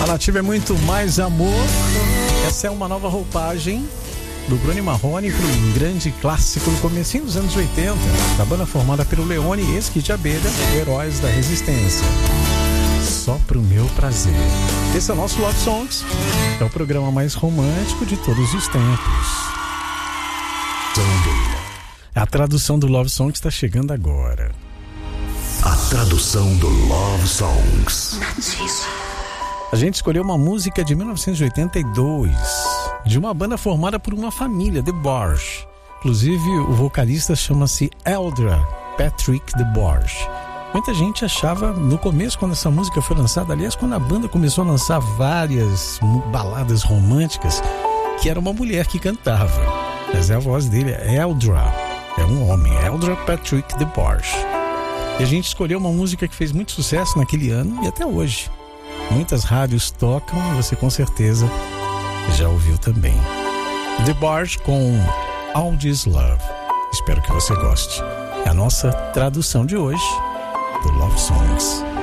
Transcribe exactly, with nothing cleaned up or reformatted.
A Nativa é muito mais amor. Essa é uma nova roupagem do Bruno Marrone para um grande clássico do comecinho dos anos oitenta, da banda formada pelo Leone e Esqui de Abelha, Heróis da Resistência. Só pro meu prazer. Esse é o nosso Love Songs. É o programa mais romântico de todos os tempos. A tradução do Love Songs está chegando agora. A tradução do Love Songs. A gente escolheu uma música de mil novecentos e oitenta e dois, de uma banda formada por uma família, DeBarge. Inclusive, o vocalista chama-se Eldra Patrick DeBarge. Muita gente achava, no começo, quando essa música foi lançada, aliás, quando a banda começou a lançar várias baladas românticas, que era uma mulher que cantava. Mas a voz dele é Eldra, é um homem, Eldra Patrick DeBarge. E a gente escolheu uma música que fez muito sucesso naquele ano e até hoje. Muitas rádios tocam e você com certeza já ouviu também. DeBarge com All This Love. Espero que você goste. É a nossa tradução de hoje do Love Songs.